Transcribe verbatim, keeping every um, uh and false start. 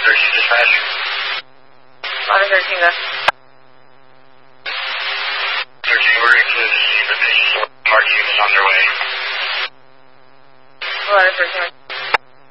thirteen dispatch. eleven thirteen, go. thirteen, we're going to see the patient. Heart team is on their way. eleven thirteen.